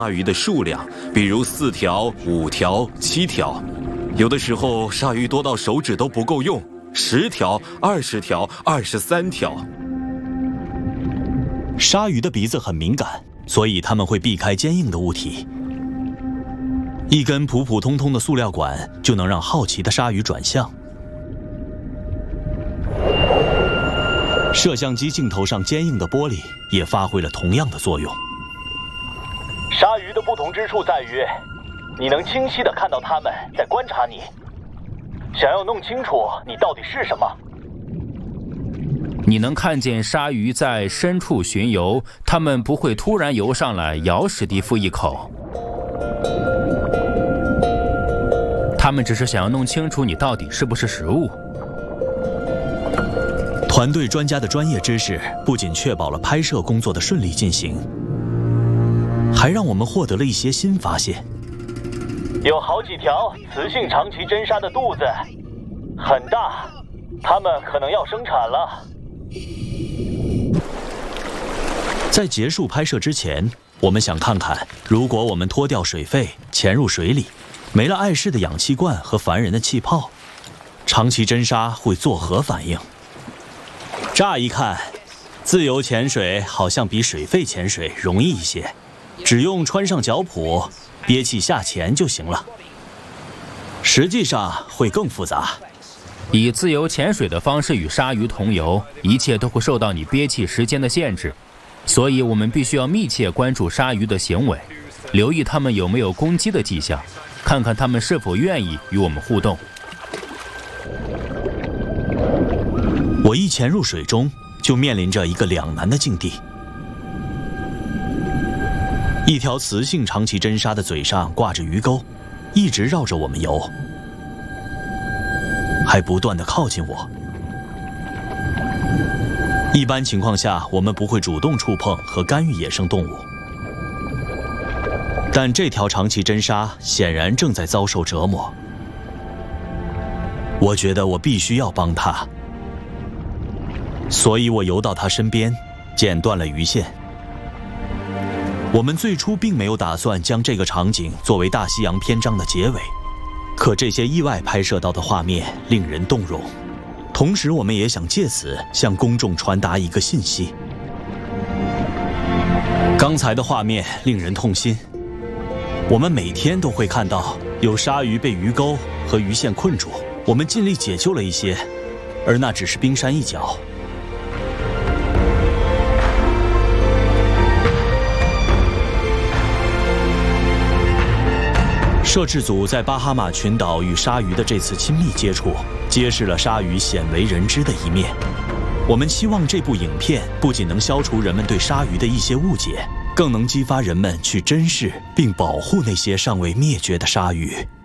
鲨鱼的数量，比如4条、5条、7条，有的时候鲨鱼多到手指都不够用，10条、20条、23条。 鲨鱼的鼻子很敏感，所以它们会避开坚硬的物体。一根普普通通的塑料管就能让好奇的鲨鱼转向。摄像机镜头上坚硬的玻璃也发挥了同样的作用。 鲨鱼的不同之处在于，你能清晰地看到它们在观察你。想要弄清楚你到底是什么， 你能看见鲨鱼在深处巡游，它们不会突然游上来咬史蒂夫一口。它们只是想要弄清楚你到底是不是食物。 团队专家的专业知识不仅确保了拍摄工作的顺利进行，还让我们获得了一些新发现。 有好几条雌性长鳍真鲨的肚子很大，它们可能要生产了。 在结束拍摄之前，我们想看看，如果我们脱掉水肺，潜入水里，没了碍事的氧气罐和烦人的气泡，长鳍真鲨会作何反应？乍一看，自由潜水好像比水肺潜水容易一些，只用穿上脚蹼，憋气下潜就行了。实际上会更复杂。 以自由潜水的方式与鲨鱼同游，一切都会受到你憋气时间的限制，所以我们必须要密切关注鲨鱼的行为，留意它们有没有攻击的迹象，看看它们是否愿意与我们互动。 我一潜入水中，就面临着一个两难的境地。一条雌性长鳍真鲨的嘴上挂着鱼钩，一直绕着我们游，还不断地靠近我。一般情况下，我们不会主动触碰和干预野生动物，但这条长鳍真鲨显然正在遭受折磨。我觉得我必须要帮它，所以我游到它身边，剪断了鱼线。我们最初并没有打算将这个场景作为大西洋篇章的结尾，可这些意外拍摄到的画面令人动容。同时，我们也想借此向公众传达一个信息。刚才的画面令人痛心。我们每天都会看到有鲨鱼被鱼钩和鱼线困住，我们尽力解救了一些，而那只是冰山一角。摄制组在巴哈马群岛与鲨鱼的这次亲密接触，揭示了鲨鱼鲜为人知的一面。我们期望这部影片不仅能消除人们对鲨鱼的一些误解，更能激发人们去珍视并保护那些尚未灭绝的鲨鱼。